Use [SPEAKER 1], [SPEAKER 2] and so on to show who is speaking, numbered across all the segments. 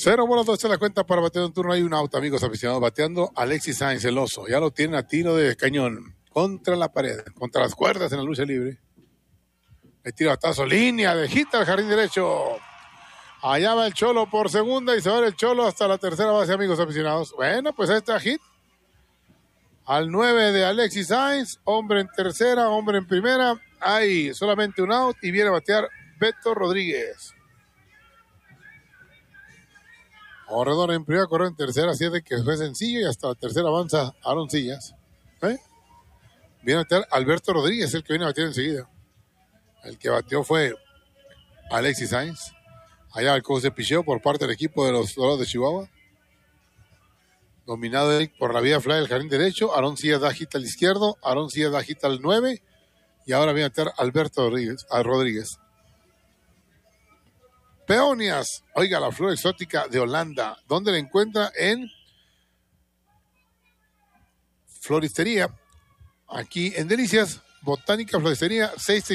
[SPEAKER 1] 0 bolas, 2 la cuenta para batear un turno. Hay un out, amigos aficionados, bateando Alexis Sainz, el oso. Ya lo tiene a tiro de cañón. Contra la pared, contra las cuerdas en la lucha libre. Le tira batazo, línea de hit al jardín derecho. Allá va el Cholo por segunda y se va el Cholo hasta la tercera base, amigos aficionados. Bueno, pues ahí está hit. Al 9 de Alexis Sainz, hombre en tercera, hombre en primera. Hay solamente un out y viene a batear Beto Rodríguez. Corredor en primera, corredor en tercera, así es de que fue sencillo y hasta la tercera avanza Aaron Sillas. Viene a batear Alberto Rodríguez, el que viene a batear enseguida. El que bateó fue Alexis Sainz. Allá el coach de picheo por parte del equipo de los Dorados de Chihuahua. Dominado por la vía fly del jardín derecho. Aaron Sillas da hit al izquierdo. Aaron Sillas da hit al 9. Y ahora viene a batear Alberto Rodríguez. Peonias. Oiga, la flor exótica de Holanda. ¿Dónde la encuentra? En Floristería. Aquí en Delicias. Botánica Floristería.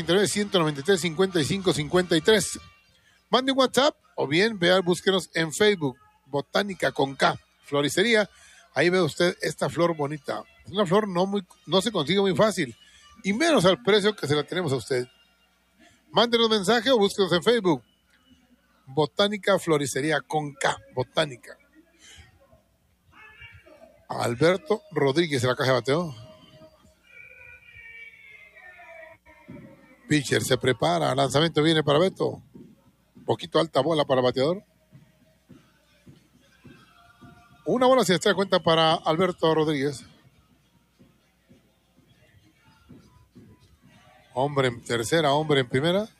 [SPEAKER 1] 639-193-5553. Mande un WhatsApp o bien búsquenos en Facebook. Botánica con K. Floristería. Ahí ve usted esta flor bonita. Es una flor no se consigue muy fácil. Y menos al precio que se la tenemos a usted. Mándenos mensaje o búsquenos en Facebook. Botánica Floristería con K. Botánica. Alberto Rodríguez en la caja de bateo. Pitcher se prepara. Lanzamiento viene para Beto. Un poquito alta bola para el bateador. Una bola si se da cuenta para Alberto Rodríguez. Hombre en tercera, hombre en primera.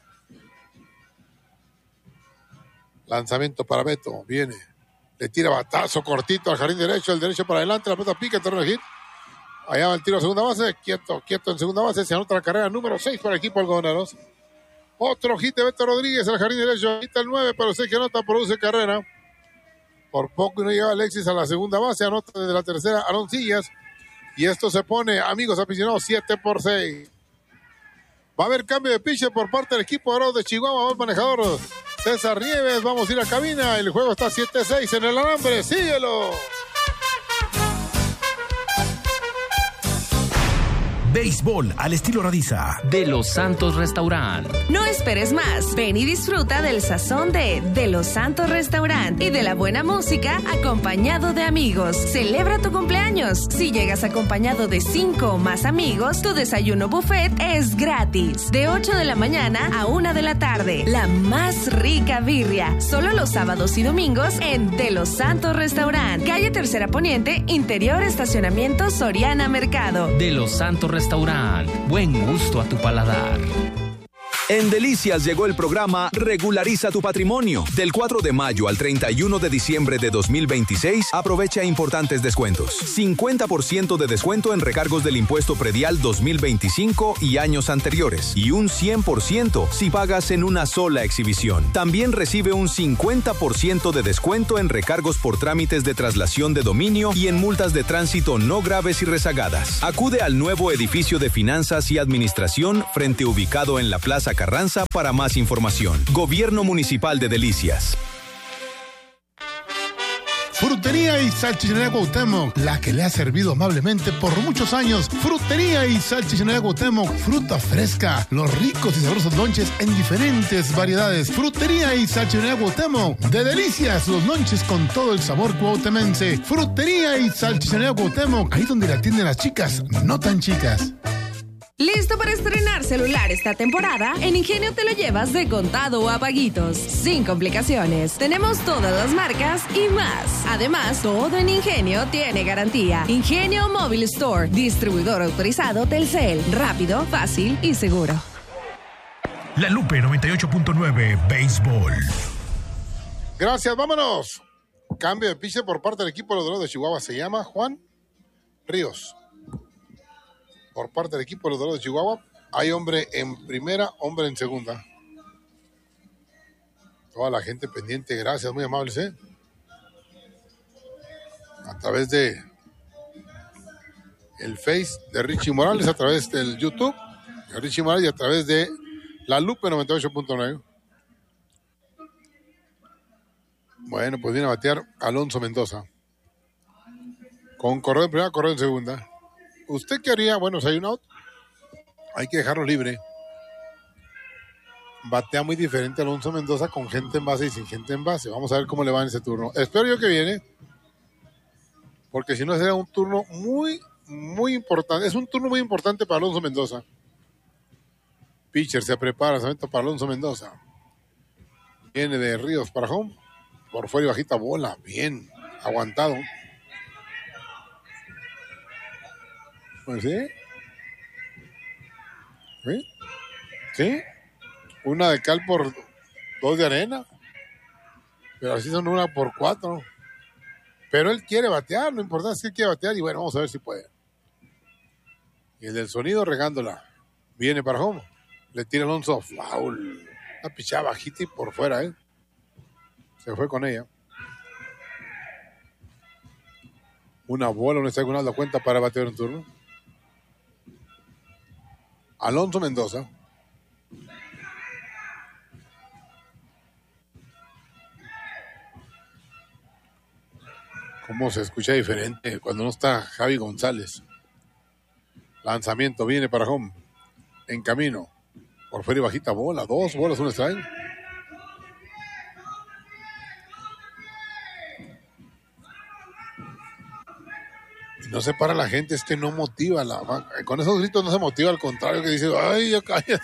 [SPEAKER 1] Lanzamiento para Beto. Viene. Le tira batazo cortito al jardín derecho. El derecho para adelante. La pelota pica. Terreno de hit. Allá va el tiro a segunda base. Quieto en segunda base. Se anota la carrera número 6 para el equipo algodoneros. Otro hit de Beto Rodríguez al jardín derecho. Hit el 9, pero sé que anota, produce carrera. Por poco y no llega Alexis a la segunda base. Anota desde la tercera Aaron Sillas. Y esto se pone, amigos aficionados, 7-6. Va a haber cambio de pitcher por parte del equipo de de Chihuahua. Va el manejador César Nieves. Vamos a ir a cabina. El juego está 7-6 en el alambre. ¡Síguelo!
[SPEAKER 2] Béisbol al estilo Radiza.
[SPEAKER 3] De Los Santos Restaurant.
[SPEAKER 4] No esperes más. Ven y disfruta del sazón de Los Santos Restaurant y de la buena música acompañado de amigos. Celebra tu cumpleaños. Si llegas acompañado de 5 o más amigos, tu desayuno buffet es gratis. De 8 de la mañana a 1 de la tarde. La más rica birria. Solo los sábados y domingos en De Los Santos Restaurant. Calle Tercera Poniente, interior estacionamiento Soriana Mercado.
[SPEAKER 3] De Los Santos Restaurant. Buen gusto a tu paladar.
[SPEAKER 2] En Delicias llegó el programa Regulariza tu Patrimonio. Del 4 de mayo al 31 de diciembre de 2026, aprovecha importantes descuentos. 50% de descuento en recargos del impuesto predial 2025 y años anteriores. Y un 100% si pagas en una sola exhibición. También recibe un 50% de descuento en recargos por trámites de traslación de dominio y en multas de tránsito no graves y rezagadas. Acude al nuevo edificio de finanzas y administración frente ubicado en la Plaza Carranza para más información. Gobierno Municipal de Delicias.
[SPEAKER 5] Frutería y Salchichonería Cuauhtémoc, la que le ha servido amablemente por muchos años. Frutería y Salchichonería Cuauhtémoc, fruta fresca, los ricos y sabrosos lonches en diferentes variedades. Frutería y Salchichonería Cuauhtémoc, de Delicias, los lonches con todo el sabor cuauhtémense. Frutería y Salchichonería Cuauhtémoc, ahí donde la atienden las chicas, no tan chicas.
[SPEAKER 4] ¿Listo para estrenar celular esta temporada? En Ingenio te lo llevas de contado o a paguitos, sin complicaciones. Tenemos todas las marcas y más. Además, todo en Ingenio tiene garantía. Ingenio Mobile Store, distribuidor autorizado Telcel. Rápido, fácil y seguro.
[SPEAKER 2] La Lupe 98.9 Béisbol.
[SPEAKER 1] Gracias, vámonos. Cambio de pitcher por parte del equipo de los Dorados de Chihuahua. Se llama Juan Ríos. Por parte del equipo de los Dorados de Chihuahua, hay hombre en primera, hombre en segunda. Toda la gente pendiente, gracias, muy amables, a través de el Face de Richie Morales, a través del YouTube de Richie Morales y a través de La Lupe 98.9. Bueno, pues viene a batear Alonso Mendoza. Con correo en primera, correo en segunda. ¿Usted qué haría? Bueno, si hay un out, hay que dejarlo libre. Batea muy diferente Alonso Mendoza con gente en base y sin gente en base. Vamos a ver cómo le va en ese turno. Espero yo que viene, porque si no será un turno muy importante. Es un turno muy importante para Alonso Mendoza. Pitcher se prepara, lanzamiento para Alonso Mendoza. Viene de Ríos para home. Por fuera y bajita bola. Bien, aguantado. Pues sí. ¿Sí? ¿Sí? Una de cal por 2 de arena. Pero así son 1 por 4. Pero él quiere batear, lo importante es que él quiere batear y bueno, vamos a ver si puede. Y el del sonido regándola. Viene para home. Le tira Alonso. Foul. Una pichada bajita y por fuera, ¿eh? Se fue con ella. Una bola, un strike, una da cuenta para batear un turno. Alonso Mendoza. Cómo se escucha diferente cuando no está Javi González. Lanzamiento viene para home. En camino. Por fuera y bajita bola. 2 bolas, un strike. Y no se para la gente, es que no motiva. Con esos gritos no se motiva, al contrario, que dice, ay, ya cállate.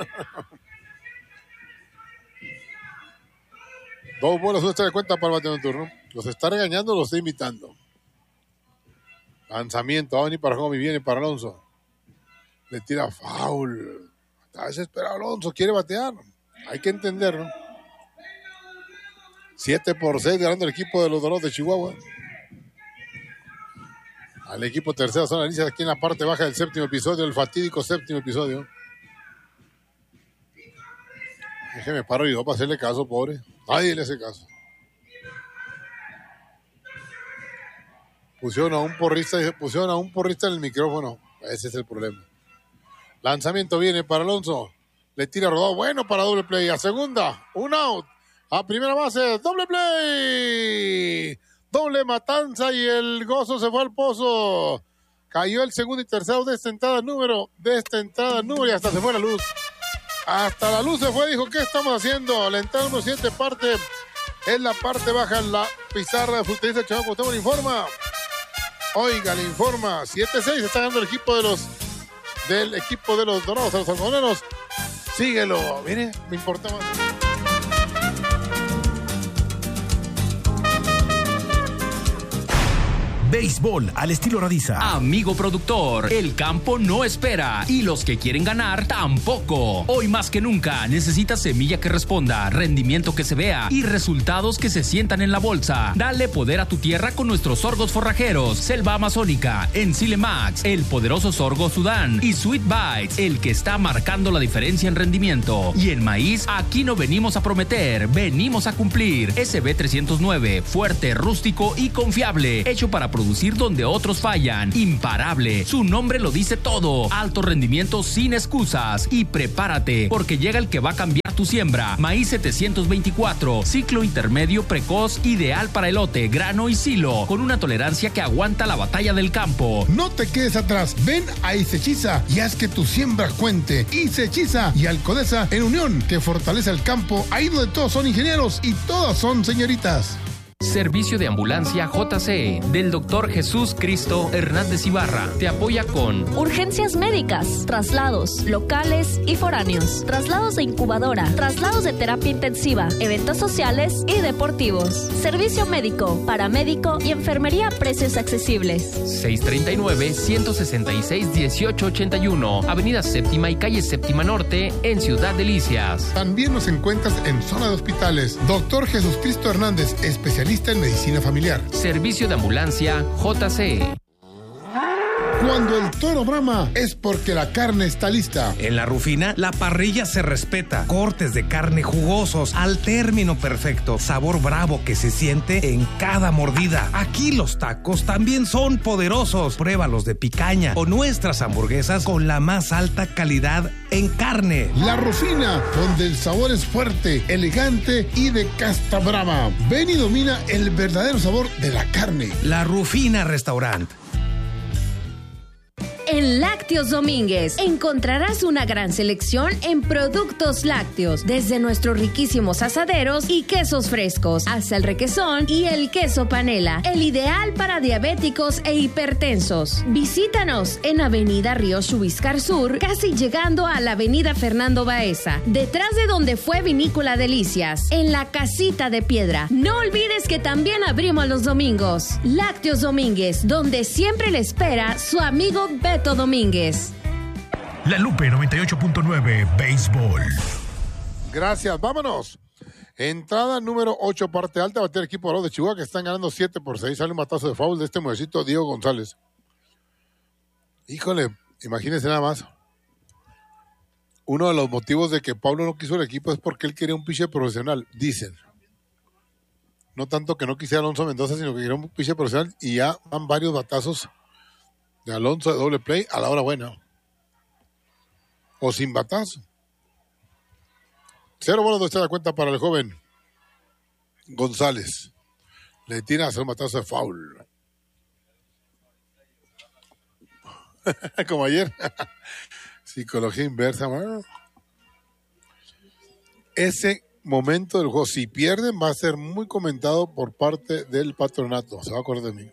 [SPEAKER 1] 2 bolas, un strike de cuenta para el bateador en turno. Los está regañando, los está invitando. Lanzamiento, va a venir para home y viene para Alonso. Le tira foul. Está desesperado Alonso, quiere batear. Hay que entenderlo. 7-6 ganando el equipo de los Dorados de Chihuahua. Al equipo tercera zona inicia aquí en la parte baja del séptimo episodio, el fatídico séptimo episodio. Déjeme paro yo para hacerle caso, pobre. Nadie le hace caso. Pusieron a un porrista en el micrófono. Ese es el problema. Lanzamiento viene para Alonso. Le tira rodado. Bueno para doble play. A segunda. Un out. A primera base. Doble play. Doble matanza y el gozo se fue al pozo. Cayó el segundo y tercero de esta entrada número y hasta se fue la luz. Hasta la luz se fue. Dijo, ¿qué estamos haciendo? La entrada número 7 parte en la parte baja en la pizarra de Frutería Chihuahua. Usted me informa. Oiga, le informa. 7-6 está ganando el equipo del equipo de los Dorados a los algodoneros. Síguelo. Mire, me importa más.
[SPEAKER 6] Béisbol al estilo Radiza.
[SPEAKER 3] Amigo productor, el campo no espera y los que quieren ganar tampoco. Hoy más que nunca necesitas semilla que responda, rendimiento que se vea y resultados que se sientan en la bolsa. Dale poder a tu tierra con nuestros sorgos forrajeros, Selva Amazónica, Encile Max, el poderoso sorgo Sudán y Sweet Bites, el que está marcando la diferencia en rendimiento. Y en maíz, aquí no venimos a prometer, venimos a cumplir. SB 309, fuerte, rústico y confiable, hecho para producir donde otros fallan. Imparable, su nombre lo dice todo. Alto rendimiento sin excusas. Y prepárate, porque llega el que va a cambiar tu siembra. Maíz 724, ciclo intermedio precoz, ideal para elote, grano y silo, con una tolerancia que aguanta la batalla del campo.
[SPEAKER 5] No te quedes atrás, ven a Isechiza y haz que tu siembra cuente. Isechiza y Alcodesa en unión, que fortalece el campo, ahí donde todos son ingenieros y todas son señoritas.
[SPEAKER 3] Servicio de ambulancia JCE del Dr. Jesús Cristo Hernández Ibarra te apoya con
[SPEAKER 7] urgencias médicas, traslados locales y foráneos, traslados de incubadora, traslados de terapia intensiva, eventos sociales y deportivos, servicio médico, paramédico y enfermería a precios accesibles.
[SPEAKER 3] 639-166-1881, Avenida Séptima y Calle Séptima Norte en Ciudad Delicias.
[SPEAKER 5] También nos encuentras en zona de hospitales. Dr. Jesús Cristo Hernández, especialista en medicina familiar.
[SPEAKER 3] Servicio de ambulancia JCE.
[SPEAKER 5] Cuando el toro brama es porque la carne está lista.
[SPEAKER 6] En La Rufina, la parrilla se respeta. Cortes de carne jugosos al término perfecto. Sabor bravo que se siente en cada mordida. Aquí los tacos también son poderosos. Pruébalos de picaña o nuestras hamburguesas con la más alta calidad en carne.
[SPEAKER 5] La Rufina, donde el sabor es fuerte, elegante y de casta brava. Ven y domina el verdadero sabor de la carne.
[SPEAKER 6] La Rufina Restaurant.
[SPEAKER 4] En Lácteos Domínguez encontrarás una gran selección en productos lácteos, desde nuestros riquísimos asaderos y quesos frescos, hasta el requesón y el queso panela, el ideal para diabéticos e hipertensos. Visítanos en Avenida Río Xubiscar Sur, casi llegando a la Avenida Fernando Baeza, detrás de donde fue Vinícola Delicias, en la Casita de Piedra. No olvides que también abrimos los domingos. Lácteos Domínguez, donde siempre le espera su amigo Beto Domínguez.
[SPEAKER 6] La Lupe 98.9 Béisbol.
[SPEAKER 1] Gracias, vámonos. Entrada número 8, parte alta, batea el equipo de los de Chihuahua, que están ganando 7-6. Sale un batazo de foul de este muchachito Diego González. Híjole, imagínense nada más. Uno de los motivos de que Pablo no quiso el equipo es porque él quería un pitcher profesional, dicen. No tanto que no quisiera Alonso Mendoza, sino que quería un pitcher profesional, y ya van varios batazos de Alonso de doble play a la hora buena. O sin batazo. 0 bolas, 2 la cuenta para el joven González. Le tira a hacer un batazo de foul. Como ayer. Psicología inversa. Bueno. Ese momento del juego, si pierden, va a ser muy comentado por parte del patronato. Se va a acordar de mí.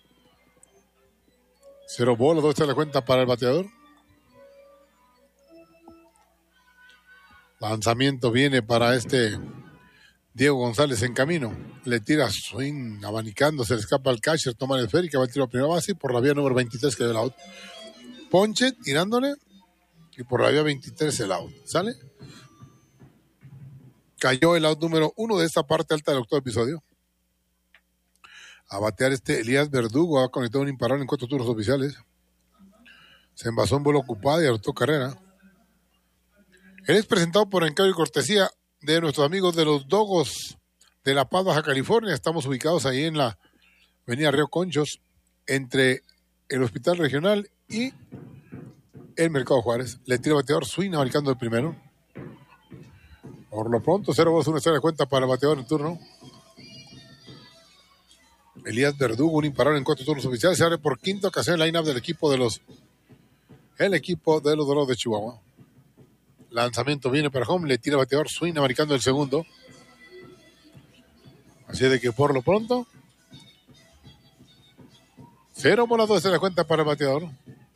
[SPEAKER 1] 0 bolas, 2 la cuenta para el bateador. Lanzamiento viene para este Diego González en camino. Le tira swing, abanicando, se le escapa al catcher, toma el esférica, va el tiro a primera base y por la vía número 23 quedó el out. Ponche tirándole y por la vía 23 el out. ¿Sale? Cayó el out número 1 de esta parte alta del octavo episodio. A batear Elías Verdugo, ha conectado un imparable en 4 turnos oficiales. Se envasó en bola ocupada y anotó carrera. Él es presentado por encargo y cortesía de nuestros amigos de los Dogos de La Paz, Baja California. Estamos ubicados ahí en la avenida Río Conchos, entre el Hospital Regional y el Mercado Juárez. Le tira el bateador swing, marcando el primero. Por lo pronto, 0-2-1 está de cuenta para el bateador en turno. Elías Verdugo, un imparable en 4 turnos oficiales, se abre por quinta ocasión el line-up del equipo de los Dorados de Chihuahua. Lanzamiento viene para home, le tira el bateador swing, marcando el segundo. Así de que por lo pronto 0 bolas, 2 se la cuenta para el bateador.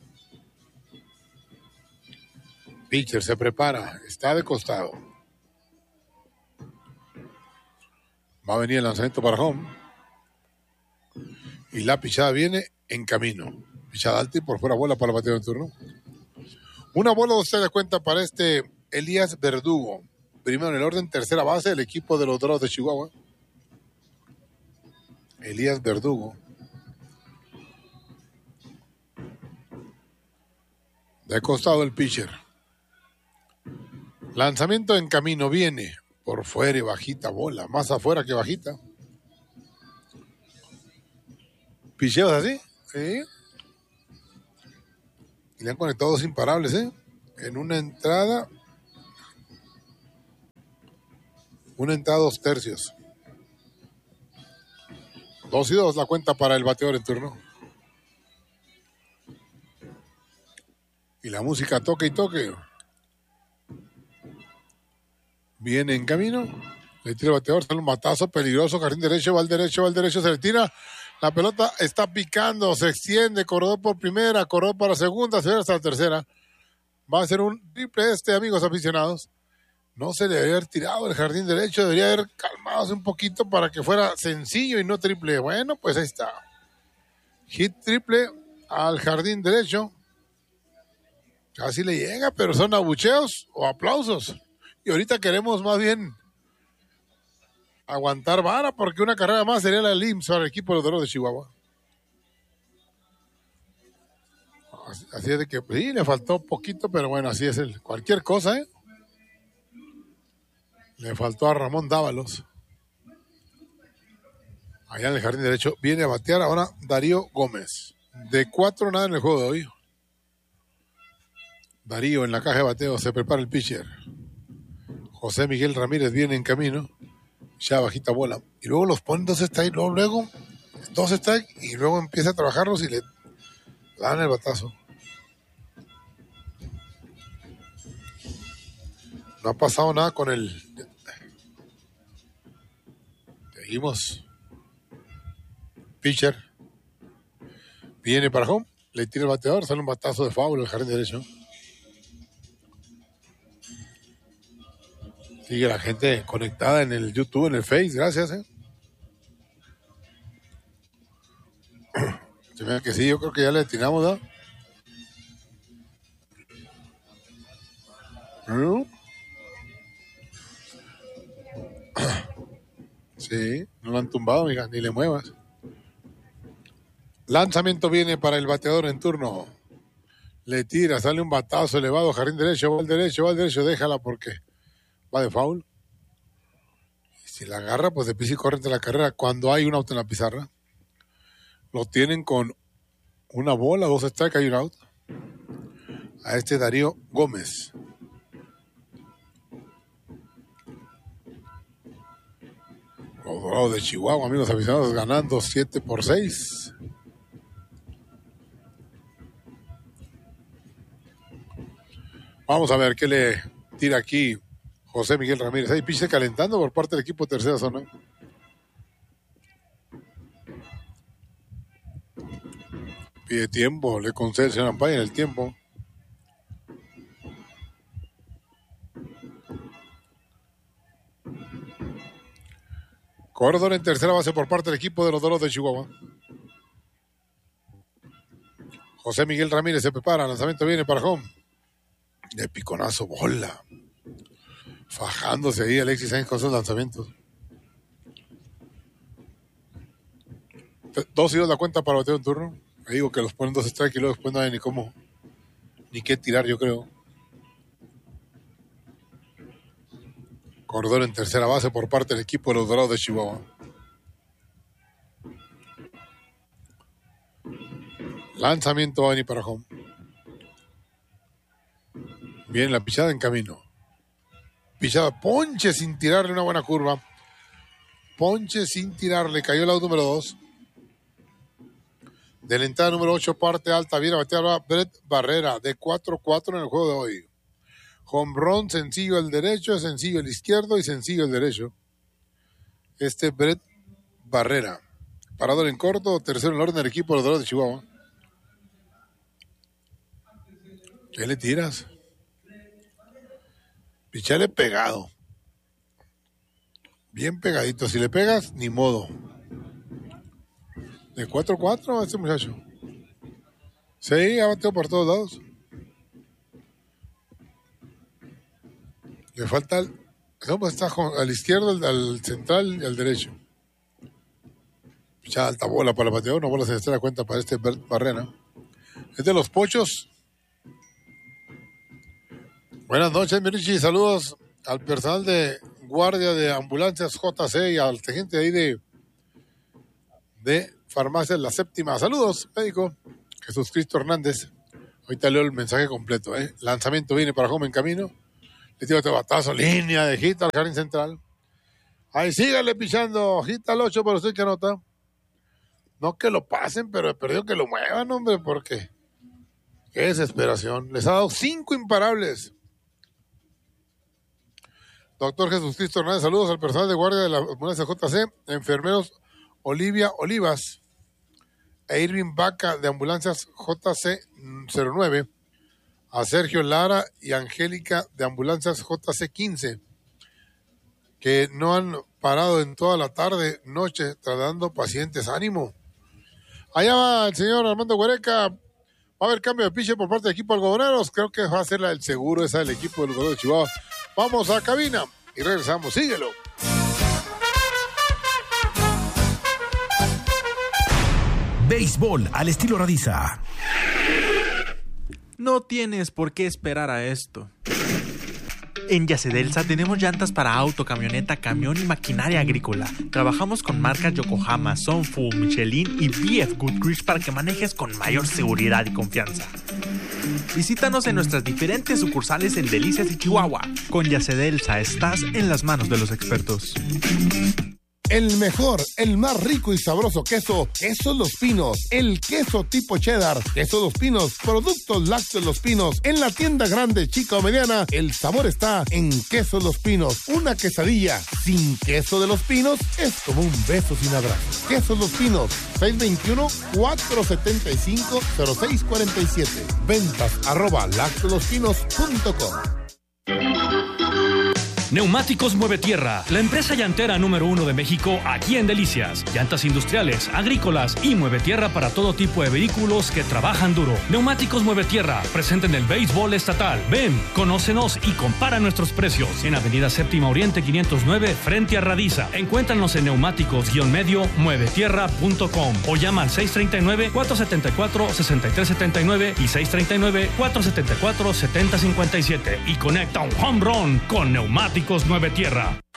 [SPEAKER 1] Pitcher se prepara, está de costado. Va a venir el lanzamiento para home. Y la pichada viene en camino. Pichada alta y por fuera bola para el bateador en turno. 1 bola, 2 se da cuenta para Elías Verdugo. Primero en el orden, tercera base del equipo de los Dorados de Chihuahua. Elías Verdugo. De costado el pitcher. Lanzamiento en camino, viene por fuera y bajita bola. Más afuera que bajita. Picheos así, ¿sí? Y le han conectado 2 imparables, en una entrada 2 tercios. 2-2 la cuenta para el bateador en turno. Y la música toque y toque. Viene en camino. Le tira el bateador, sale un batazo peligroso, jardín derecho, va al derecho, se le tira. La pelota está picando, se extiende, corredor por primera, corredor para segunda, se ve hasta la tercera. Va a ser un triple amigos aficionados. No se le debería haber tirado el jardín derecho, debería haber calmado un poquito para que fuera sencillo y no triple. Bueno, pues ahí está. Hit triple al jardín derecho. Casi le llega, pero son abucheos o aplausos. Y ahorita queremos más bien aguantar vara, porque una carrera más sería la del IMSS para el equipo de los Dorados de Chihuahua. Así es de que, pues, sí, le faltó poquito, pero bueno, así es cualquier cosa, ¿eh? Le faltó a Ramón Dávalos. Allá en el jardín derecho viene a batear ahora Darío Gómez. De 4 nada en el juego de hoy. Darío en la caja de bateo, se prepara el pitcher. José Miguel Ramírez viene en camino. Ya bajita bola. Y luego los ponen 2 strikes, luego 2 strikes y luego empieza a trabajarlos y le dan el batazo. No ha pasado nada con el... Seguimos. Pitcher. Viene para home. Le tira el bateador. Sale un batazo de foul al jardín derecho. Sigue la gente conectada en el YouTube, en el Face. Gracias, Se ve que sí, yo creo que ya le atinamos, ¿no? Sí, no lo han tumbado, mija, ni le muevas. Lanzamiento viene para el bateador en turno. Le tira, sale un batazo elevado, jardín derecho, va al derecho, déjala porque va de foul. Y si la agarra, pues de pisa y corre de la carrera cuando hay un out en la pizarra. Lo tienen con una bola, 2 strikes, hay un out. A Darío Gómez. Los Dorados de Chihuahua, amigos aficionados, ganando 7-6. Vamos a ver qué le tira aquí José Miguel Ramírez. Hay pitch calentando por parte del equipo de tercera zona. Pide tiempo, le concede el señor Ampaya en el tiempo. Corredor en tercera base por parte del equipo de los Dorados de Chihuahua. José Miguel Ramírez se prepara, lanzamiento viene para home. De piconazo, bola. Fajándose ahí Alexis Sáenz con sus lanzamientos. 2-2 la cuenta para bateo en turno. Me digo que los ponen 2 strikes y luego después no hay ni cómo, ni qué tirar, yo creo. Corredor en tercera base por parte del equipo de los Dorados de Chihuahua. Lanzamiento va a venir para home. Viene la pichada en camino. Pichada, ponche sin tirarle, una buena curva. Ponche sin tirarle, cayó el out número 2. De la entrada número 8, parte alta, viene a batear a Brett Barrera, de 4-4 en el juego de hoy. Home run, sencillo el derecho, sencillo el izquierdo y sencillo el derecho. Brett Barrera. Parador en corto, tercero en orden del equipo de los Dorados de Chihuahua. ¿Qué le tiras? Pichale pegado. Bien pegadito. Si le pegas, ni modo. De 4-4 a este muchacho. Sí, ha bateado por todos lados. Le falta está al izquierdo, al central y al derecho. Pichada alta bola para el bateador. Una bola se da cuenta para Brett Barrera. Es de los Pochos. Buenas noches, Mirichi. Saludos al personal de guardia de ambulancias JC y al gente ahí de farmacia La Séptima. Saludos, médico Jesús Cristo Hernández. Ahorita leo el mensaje completo. Lanzamiento viene para home en camino. Le tiro este batazo, línea de hit al jardín central. Ahí sígale pichando. Hit al 8 para usted que anota. No que lo pasen, pero he perdido que lo muevan, hombre, porque qué desesperación. Les ha dado 5 imparables. Doctor Jesús Cristo Hernández, saludos al personal de guardia de la ambulancia JC, enfermeros Olivia Olivas e Irving Vaca de ambulancias JC 09, a Sergio Lara y Angélica de ambulancias JC 15, que no han parado en toda la tarde, noche, tratando pacientes. Ánimo. Allá va el señor Armando Huereca. Va a haber cambio de pitcher por parte del equipo algodoneros. Creo que va a ser la del seguro, esa del equipo de los Dorados de Chihuahua. Vamos a cabina y regresamos. Síguelo.
[SPEAKER 8] Béisbol al estilo Radiza. No tienes por qué esperar a esto. En Yacedelsa tenemos llantas para auto, camioneta, camión y maquinaria agrícola. Trabajamos con marcas Yokohama, Sunfu, Michelin y BF Goodrich para que manejes con mayor seguridad y confianza. Visítanos en nuestras diferentes sucursales en Delicias y Chihuahua. Con Yacedelsa estás en las manos de los expertos.
[SPEAKER 5] El mejor, el más rico y sabroso queso, Quesos Los Pinos. El queso tipo cheddar, Quesos Los Pinos, productos lácteos Los Pinos. En la tienda grande, chica o mediana, el sabor está en Quesos Los Pinos. Una quesadilla sin queso de Los Pinos es como un beso sin abrazo. Quesos Los Pinos, 621-475-0647. Ventas @lacteolospinos.com.
[SPEAKER 9] Neumáticos Mueve Tierra, la empresa llantera número 1 de México aquí en Delicias. Llantas industriales, agrícolas y Mueve Tierra para todo tipo de vehículos que trabajan duro. Neumáticos Mueve Tierra, presente en el béisbol estatal. Ven, conócenos y compara nuestros precios. En Avenida Séptima Oriente 509, frente a Radiza. Encuéntranos en neumáticos-muevetierra.com o llama al 639-474-6379 y 639-474-7057 y conecta un home run con Neumáticos Mueve Tierra.